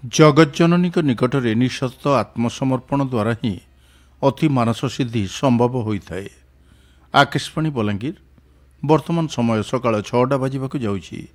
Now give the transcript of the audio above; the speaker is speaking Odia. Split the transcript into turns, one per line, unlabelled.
ଜଗଜ୍ଜନନୀଙ୍କ ନିକଟରେ ନିଃଶର୍ତ୍ତ ଆତ୍ମସମର୍ପଣ ଦ୍ୱାରା ହିଁ ଅତି ମାନସ ସିଦ୍ଧି ସମ୍ଭବ ହୋଇଥାଏ। ଆକାଶବାଣୀ ବଲାଙ୍ଗୀର। ବର୍ତ୍ତମାନ ସମୟ ସକାଳ 6ଟା ବାଜିବାକୁ ଯାଉଛି।